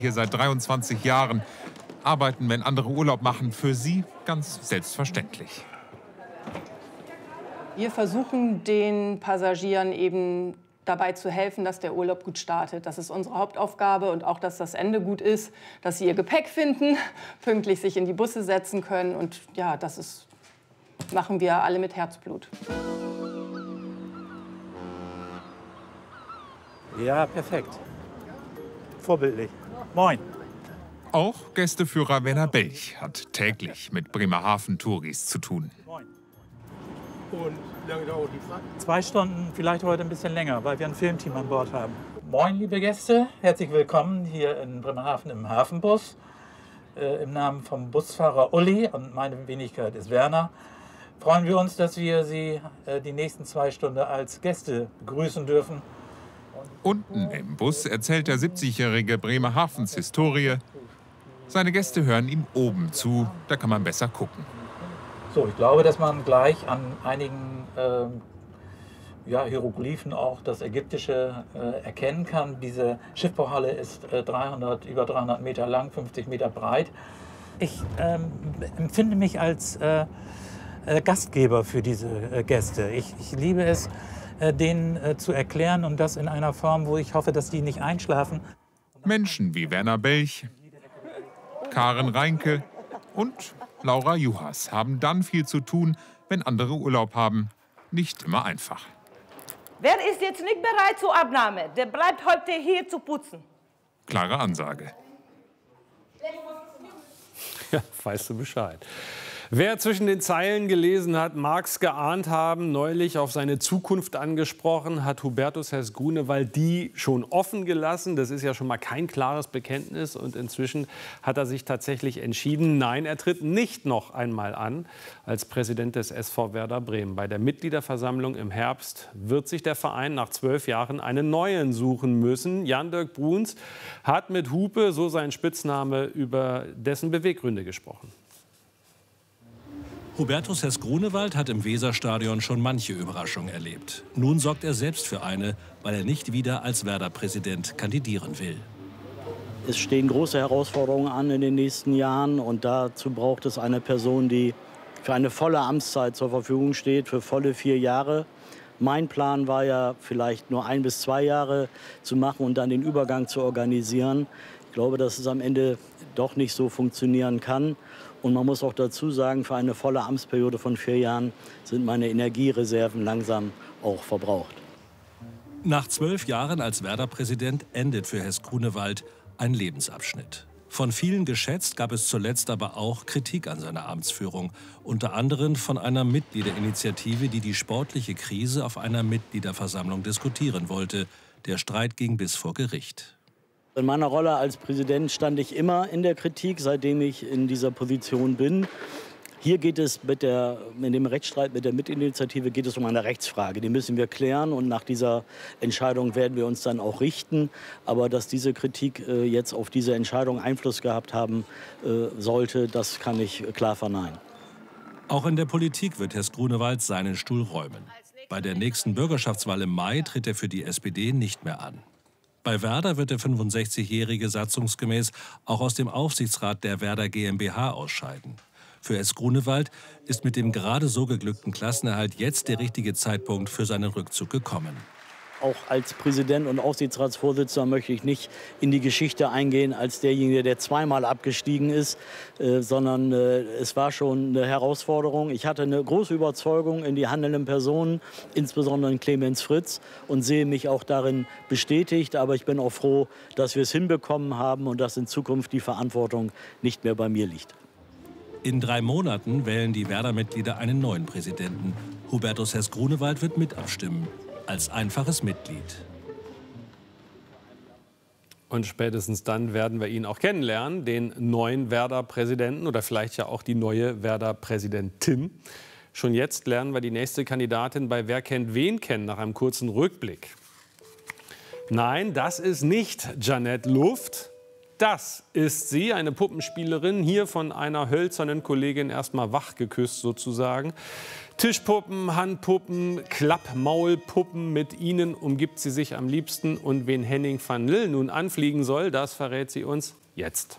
Hier seit 23 Jahren. Arbeiten, wenn andere Urlaub machen, für sie ganz selbstverständlich. Wir versuchen den Passagieren eben dabei zu helfen, dass der Urlaub gut startet. Das ist unsere Hauptaufgabe und auch, dass das Ende gut ist, dass sie ihr Gepäck finden, pünktlich sich in die Busse setzen können. Und ja, machen wir alle mit Herzblut. Ja, perfekt. Vorbildlich. Moin. Auch Gästeführer Werner Belch hat täglich mit Bremerhaven-Touris zu tun. Moin. Und wie lange dauert die Fahrt? 2 Stunden, vielleicht heute ein bisschen länger, weil wir ein Filmteam an Bord haben. Moin, liebe Gäste. Herzlich willkommen hier in Bremerhaven im Hafenbus. Im Namen vom Busfahrer Uli und meine Wenigkeit ist Werner. Freuen wir uns, dass wir Sie die nächsten 2 Stunden als Gäste begrüßen dürfen. Unten im Bus erzählt der 70-jährige Bremerhavens Historie. Seine Gäste hören ihm oben zu, da kann man besser gucken. So, ich glaube, dass man gleich an einigen Hieroglyphen auch das Ägyptische erkennen kann. Diese Schiffbauhalle ist über 300 Meter lang, 50 Meter breit. Ich empfinde mich als Gastgeber für diese Gäste. Ich liebe es, denen zu erklären und das in einer Form, wo ich hoffe, dass die nicht einschlafen. Menschen wie Werner Belch, Karen Reinke und Laura Juhas haben dann viel zu tun, wenn andere Urlaub haben. Nicht immer einfach. Wer ist jetzt nicht bereit zur Abnahme, der bleibt heute hier zu putzen. Klare Ansage. Ja, weißt du Bescheid. Wer zwischen den Zeilen gelesen hat, mag's geahnt haben, neulich auf seine Zukunft angesprochen, hat Hubertus Hess-Grunewald die schon offen gelassen. Das ist ja schon mal kein klares Bekenntnis. Und inzwischen hat er sich tatsächlich entschieden, nein, er tritt nicht noch einmal an als Präsident des SV Werder Bremen. Bei der Mitgliederversammlung im Herbst wird sich der Verein nach 12 Jahren einen neuen suchen müssen. Jan-Dirk Bruns hat mit Hupe, so sein Spitzname, über dessen Beweggründe gesprochen. Hubertus Hess-Grunewald hat im Weserstadion schon manche Überraschung erlebt. Nun sorgt er selbst für eine, weil er nicht wieder als Werder-Präsident kandidieren will. Es stehen große Herausforderungen an in den nächsten Jahren und dazu braucht es eine Person, die für eine volle Amtszeit zur Verfügung steht, für volle 4 Jahre. Mein Plan war ja, vielleicht nur 1 bis 2 Jahre zu machen und dann den Übergang zu organisieren. Ich glaube, dass es am Ende doch nicht so funktionieren kann. Und man muss auch dazu sagen, für eine volle Amtsperiode von 4 Jahren sind meine Energiereserven langsam auch verbraucht. Nach 12 Jahren als Werder-Präsident endet für Hess-Grunewald ein Lebensabschnitt. Von vielen geschätzt, gab es zuletzt aber auch Kritik an seiner Amtsführung. Unter anderem von einer Mitgliederinitiative, die die sportliche Krise auf einer Mitgliederversammlung diskutieren wollte. Der Streit ging bis vor Gericht. In meiner Rolle als Präsident stand ich immer in der Kritik, seitdem ich in dieser Position bin. Hier geht es in dem Rechtsstreit mit der Mitinitiative geht es um eine Rechtsfrage. Die müssen wir klären und nach dieser Entscheidung werden wir uns dann auch richten. Aber dass diese Kritik jetzt auf diese Entscheidung Einfluss gehabt haben sollte, das kann ich klar verneinen. Auch in der Politik wird Hess-Grunewald seinen Stuhl räumen. Bei der nächsten Bürgerschaftswahl im Mai tritt er für die SPD nicht mehr an. Bei Werder wird der 65-Jährige satzungsgemäß auch aus dem Aufsichtsrat der Werder GmbH ausscheiden. Für Hess-Grunewald ist mit dem gerade so geglückten Klassenerhalt jetzt der richtige Zeitpunkt für seinen Rückzug gekommen. Auch als Präsident und Aufsichtsratsvorsitzender möchte ich nicht in die Geschichte eingehen als derjenige, der zweimal abgestiegen ist, sondern es war schon eine Herausforderung. Ich hatte eine große Überzeugung in die handelnden Personen, insbesondere in Clemens Fritz, und sehe mich auch darin bestätigt. Aber ich bin auch froh, dass wir es hinbekommen haben und dass in Zukunft die Verantwortung nicht mehr bei mir liegt. In 3 Monaten wählen die Werder-Mitglieder einen neuen Präsidenten. Hubertus Hess-Grunewald wird mit abstimmen. Als einfaches Mitglied. Und spätestens dann werden wir ihn auch kennenlernen, den neuen Werder-Präsidenten oder vielleicht ja auch die neue Werder-Präsidentin. Schon jetzt lernen wir die nächste Kandidatin bei Wer kennt wen kennen nach einem kurzen Rückblick. Nein, das ist nicht Janette Luft. das ist sie, eine Puppenspielerin, hier von einer hölzernen Kollegin erstmal wachgeküsst sozusagen. Tischpuppen, Handpuppen, Klappmaulpuppen, mit ihnen umgibt sie sich am liebsten. Und wen Henning van Lill nun anfliegen soll, das verrät sie uns jetzt.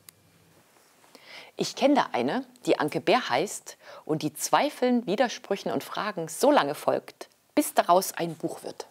Ich kenne da eine, die Anke Bär heißt und die Zweifeln, Widersprüchen und Fragen so lange folgt, bis daraus ein Buch wird.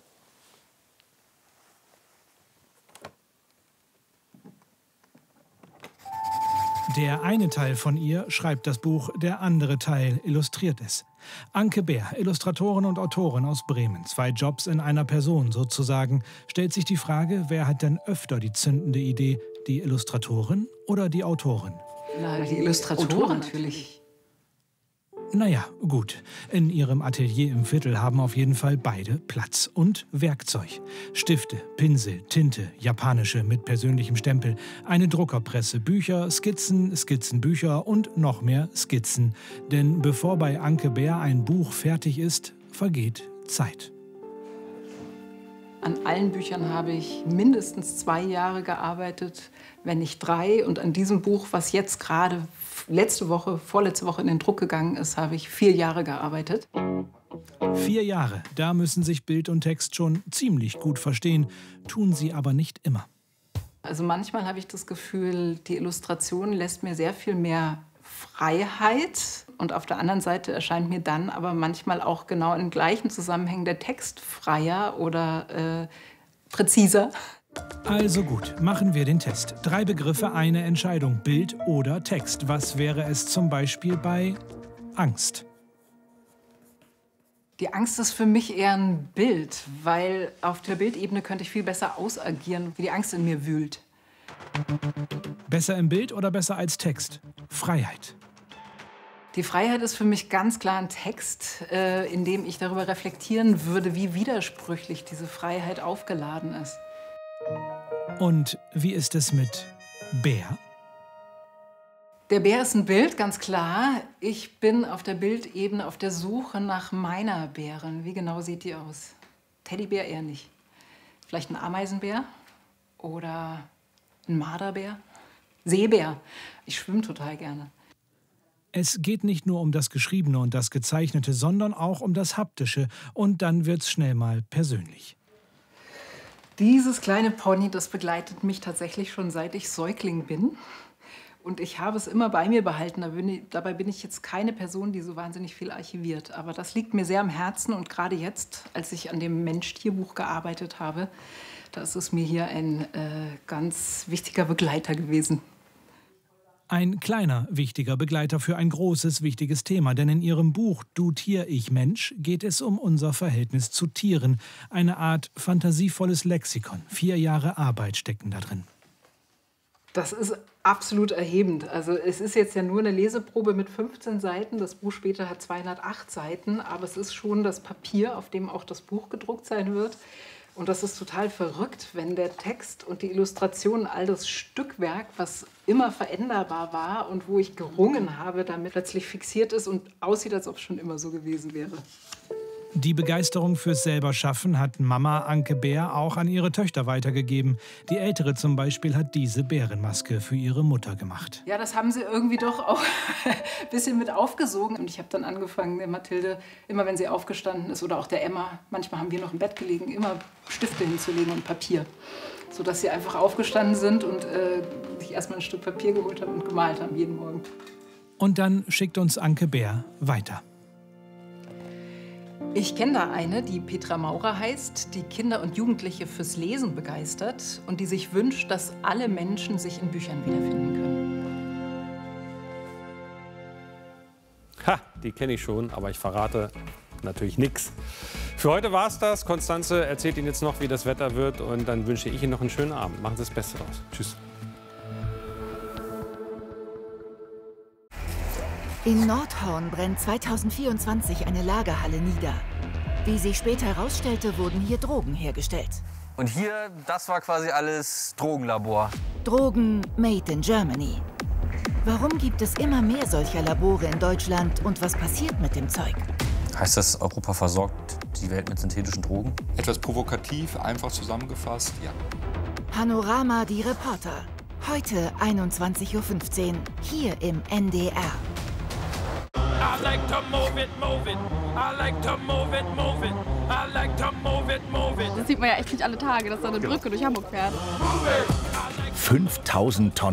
Der eine Teil von ihr schreibt das Buch, der andere Teil illustriert es. Anke Bär, Illustratorin und Autorin aus Bremen, 2 Jobs in einer Person sozusagen, stellt sich die Frage, wer hat denn öfter die zündende Idee, die Illustratorin oder die Autorin? Na, die Illustratorin natürlich. Naja, gut. In ihrem Atelier im Viertel haben auf jeden Fall beide Platz und Werkzeug. Stifte, Pinsel, Tinte, japanische mit persönlichem Stempel, eine Druckerpresse, Bücher, Skizzen, Skizzenbücher und noch mehr Skizzen. Denn bevor bei Anke Bär ein Buch fertig ist, vergeht Zeit. An allen Büchern habe ich mindestens 2 Jahre gearbeitet, wenn nicht 3. Und an diesem Buch, was jetzt gerade vorletzte Woche in den Druck gegangen ist, habe ich 4 Jahre gearbeitet. 4 Jahre, da müssen sich Bild und Text schon ziemlich gut verstehen, tun sie aber nicht immer. Also manchmal habe ich das Gefühl, die Illustration lässt mir sehr viel mehr Freiheit. Und auf der anderen Seite erscheint mir dann aber manchmal auch genau in gleichen Zusammenhängen der Text freier oder präziser. Also gut, machen wir den Test. 3 Begriffe, eine Entscheidung, Bild oder Text. Was wäre es zum Beispiel bei Angst? Die Angst ist für mich eher ein Bild, weil auf der Bildebene könnte ich viel besser ausagieren, wie die Angst in mir wühlt. Besser im Bild oder besser als Text? Freiheit. Die Freiheit ist für mich ganz klar ein Text, in dem ich darüber reflektieren würde, wie widersprüchlich diese Freiheit aufgeladen ist. Und wie ist es mit Bär? Der Bär ist ein Bild, ganz klar. Ich bin auf der Bildebene auf der Suche nach meiner Bärin. Wie genau sieht die aus? Teddybär eher nicht. Vielleicht ein Ameisenbär oder ein Marderbär? Seebär. Ich schwimme total gerne. Es geht nicht nur um das Geschriebene und das Gezeichnete, sondern auch um das Haptische. Und dann wird's schnell mal persönlich. Dieses kleine Pony, das begleitet mich tatsächlich schon seit ich Säugling bin. Und ich habe es immer bei mir behalten. Dabei bin ich jetzt keine Person, die so wahnsinnig viel archiviert. Aber das liegt mir sehr am Herzen. Und gerade jetzt, als ich an dem Mensch-Tier-Buch gearbeitet habe, da ist es mir hier ein ganz wichtiger Begleiter gewesen. Ein kleiner, wichtiger Begleiter für ein großes, wichtiges Thema. Denn in ihrem Buch »Du Tier, ich Mensch« geht es um unser Verhältnis zu Tieren. Eine Art fantasievolles Lexikon. 4 Jahre Arbeit stecken da drin. Das ist absolut erhebend. Also es ist jetzt ja nur eine Leseprobe mit 15 Seiten. Das Buch später hat 208 Seiten. Aber es ist schon das Papier, auf dem auch das Buch gedruckt sein wird. Und das ist total verrückt, wenn der Text und die Illustration, all das Stückwerk, was immer veränderbar war und wo ich gerungen habe, damit plötzlich fixiert ist und aussieht, als ob es schon immer so gewesen wäre. Die Begeisterung fürs Selberschaffen hat Mama Anke Bär auch an ihre Töchter weitergegeben. Die Ältere zum Beispiel hat diese Bärenmaske für ihre Mutter gemacht. Ja, das haben sie irgendwie doch auch ein bisschen mit aufgesogen. Und ich habe dann angefangen, der Mathilde, immer wenn sie aufgestanden ist, oder auch der Emma, manchmal haben wir noch im Bett gelegen, immer Stifte hinzulegen und Papier. Sodass sie einfach aufgestanden sind und sich erstmal ein Stück Papier geholt haben und gemalt haben jeden Morgen. Und dann schickt uns Anke Bär weiter. Ich kenne da eine, die Petra Maurer heißt, die Kinder und Jugendliche fürs Lesen begeistert und die sich wünscht, dass alle Menschen sich in Büchern wiederfinden können. Ha, die kenne ich schon, aber ich verrate natürlich nichts. Für heute war es das. Konstanze erzählt Ihnen jetzt noch, wie das Wetter wird und dann wünsche ich Ihnen noch einen schönen Abend. Machen Sie das Beste draus. Tschüss. In Nordhorn brennt 2024 eine Lagerhalle nieder. Wie sich später herausstellte, wurden hier Drogen hergestellt. Und hier, das war quasi alles Drogenlabor. Drogen made in Germany. Warum gibt es immer mehr solcher Labore in Deutschland und was passiert mit dem Zeug? Heißt das, Europa versorgt die Welt mit synthetischen Drogen? Etwas provokativ, einfach zusammengefasst, ja. Panorama, die Reporter. Heute 21:15 Uhr, hier im NDR. I like to move it, move it. I like to move it, move it. I like to move it, move it. Das sieht man ja echt nicht alle Tage, dass da eine Brücke durch Hamburg fährt. 5000 Tonnen